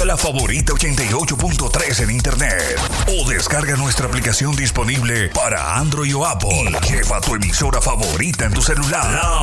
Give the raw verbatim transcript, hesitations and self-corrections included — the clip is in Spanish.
Busca La Favorita ochenta y ocho punto tres en internet o descarga nuestra aplicación disponible para Android o Apple. Y lleva tu emisora favorita en tu celular. La